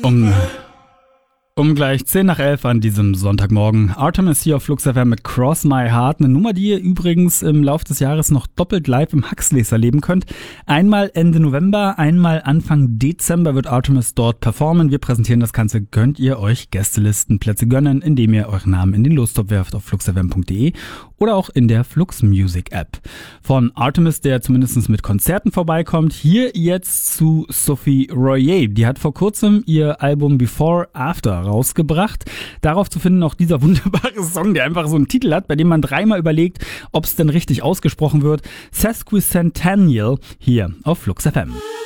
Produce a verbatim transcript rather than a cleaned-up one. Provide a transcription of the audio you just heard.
Um, um gleich zehn nach elf an diesem Sonntagmorgen. Artemis hier auf Flux F M mit Cross My Heart. Eine Nummer, die ihr übrigens im Laufe des Jahres noch doppelt live im Huxleys erleben könnt. Einmal Ende November, einmal Anfang Dezember wird Artemis dort performen. Wir präsentieren das Ganze. Könnt ihr euch Gästelistenplätze gönnen, indem ihr euren Namen in den Lostopf werft auf flux f m punkt d e oder auch in der Flux Music App. Von Artemis, der zumindest mit Konzerten vorbeikommt, hier jetzt zu Sophie Royer. Die hat vor kurzem ihr Album Before After rausgebracht. Darauf zu finden auch dieser wunderbare Song, der einfach so einen Titel hat, bei dem man dreimal überlegt, ob es denn richtig ausgesprochen wird. Sesquicentennial hier auf Flux F M.